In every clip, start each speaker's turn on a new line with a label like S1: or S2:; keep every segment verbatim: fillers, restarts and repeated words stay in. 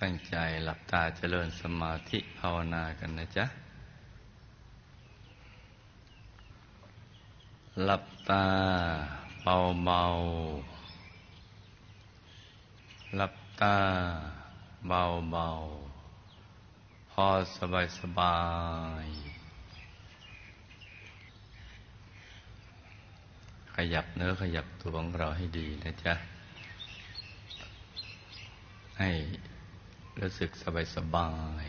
S1: ตั้งใจหลับตาเจริญสมาธิภาวนากันนะจ๊ะหลับตาเบาๆหลับตาเบาๆพอสบายสบายขยับเนื้อขยับตัวของเราให้ดีนะจ๊ะให้รู้สึกสบายสบาย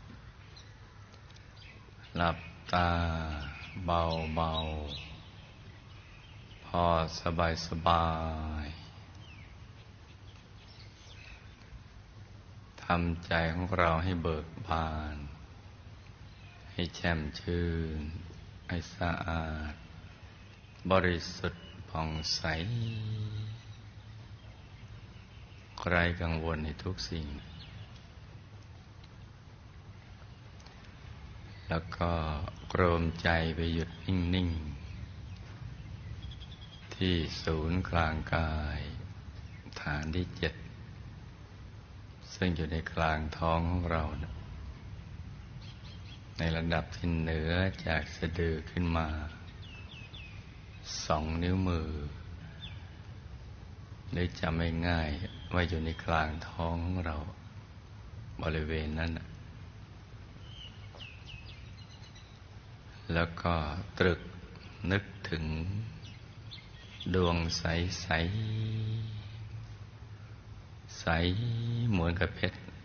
S1: หลับตาเบาๆพอสบายสบายทำใจของเราให้เบิกบานให้แช่มชื่นให้สะอาดบริสุทธิ์ผ่องใสไร้กังวลในทุกสิ่งแล้วก็รวมใจไปหยุดนิ่งๆที่ศูนย์กลางกายฐานที่เจ็ดซึ่งอยู่ในกลางท้องของเรานะในระดับที่เหนือจากสะดือขึ้นมาสองนิ้วมือหรือจำไม่ง่ายว่าอยู่ในกลางท้องของเราบริเวณนั้นแล้วก็ตรึกนึกถึงดวงใสใสใสเหมือนกับเพชร